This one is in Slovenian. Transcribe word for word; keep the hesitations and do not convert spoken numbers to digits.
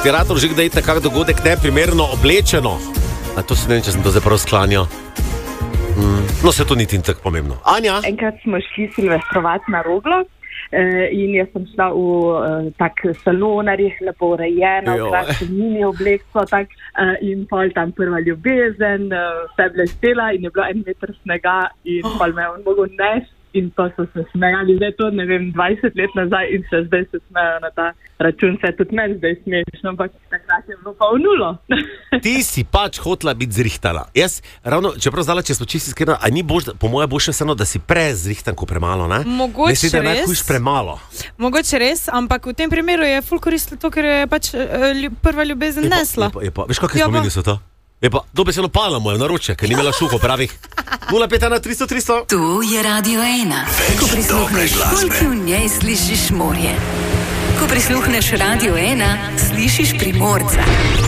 ti rato že kdaj tak dogodek neprimerno oblečeno? A to se ne vem, če sem to zdaj prav sklanjal. Mm. No, se to niti ni tako pomembno. Anja? Enkrat smo šli silvestrovati na Roglo eh, in jaz sem šla v eh, tak salonarjih, lepo urejeno, kratko mini oblekstvo, tak, eh, in pol tam prva ljubezen, eh, vse blestela in je bilo en meter snega in pol me on mogel nesti. In pa so se smejali, zdaj to, ne vem, dvajset let nazaj in se zdaj se smejo na ta račun, se tudi meni zdaj smešno, ampak takrat je bilo pa v nulo. Ti si pač hotela biti zrihtala. Jaz, ravno, čeprav zdala, če smo čisti iskreno, a ni bož, po moje boljše vseeno, da si prezrihtan, ko premalo, ne? Mogoče ne si, da res. Najhujš premalo. Mogoče res, ampak v tem primeru je ful koristilo to, ker je pač uh, ljub, prva ljubezen je pa, nesla. Je pa, je pa, veš, kakšne spomini so to? Je pa, dobesedno pala moja naročje, ker ni imela šuho pravih. nula pet ena tristo tristo. Tu je Radio ena. Ko prisluhneš folki, v njej slišiš morje. Ko prisluhneš Radio ena, slišiš Primorca.